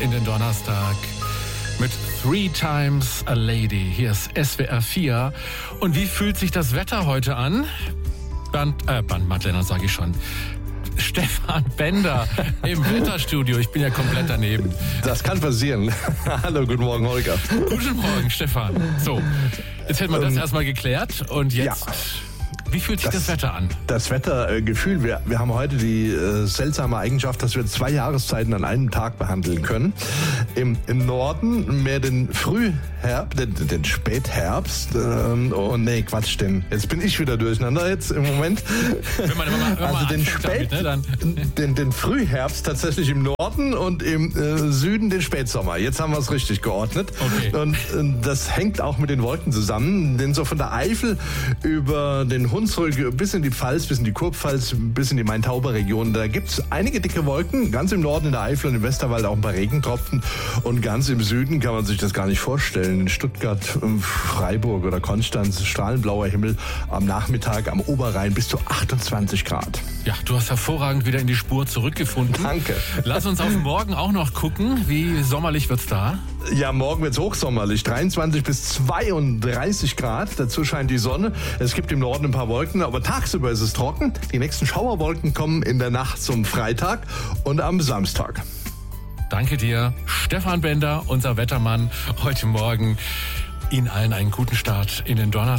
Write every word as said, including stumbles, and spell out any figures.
in den Donnerstag mit Three Times a Lady. Hier ist S W R vier. Und wie fühlt sich das Wetter heute an? Band, äh, Bandmadlenner sage ich schon. Stefan Bender im Wetterstudio. Ich bin ja komplett daneben. Das kann passieren. Hallo, guten Morgen, Holger. Guten Morgen, Stefan. So, jetzt hätten wir das ähm, erstmal geklärt. Und jetzt... Ja. Wie fühlt sich das, das Wetter an? Das Wettergefühl, äh, wir, wir haben heute die äh, seltsame Eigenschaft, dass wir zwei Jahreszeiten an einem Tag behandeln können. Im, im Norden mehr den Frühherbst, den, den Spätherbst, ähm, oh nee, Quatsch, den, jetzt bin ich wieder durcheinander jetzt im Moment. Wenn man, wenn man, wenn man also den, Spät, damit, ne, dann. den, den Frühherbst tatsächlich im Norden und im äh, Süden den Spätsommer. Jetzt haben wir es richtig geordnet. Okay. Und äh, das hängt auch mit den Wolken zusammen, denn so von der Eifel über den Hunsrück bis in die Pfalz, bis in die Kurpfalz, bis in die Main-Tauber-Region. Da gibt es einige dicke Wolken. Ganz im Norden in der Eifel und im Westerwald auch ein paar Regentropfen. Und ganz im Süden kann man sich das gar nicht vorstellen. In Stuttgart, Freiburg oder Konstanz, strahlenblauer Himmel am Nachmittag am Oberrhein bis zu achtundzwanzig Grad. Ja, du hast hervorragend wieder in die Spur zurückgefunden. Danke. Lass uns auf morgen auch noch gucken. Wie sommerlich wird's da? Ja, morgen wird's hochsommerlich. dreiundzwanzig bis zweiunddreißig Grad. Dazu scheint die Sonne. Es gibt im Norden ein paar Wolken, aber tagsüber ist es trocken. Die nächsten Schauerwolken kommen in der Nacht zum Freitag und am Samstag. Danke dir, Stefan Bender, unser Wettermann, heute Morgen. Ihnen allen einen guten Start in den Donnerstag.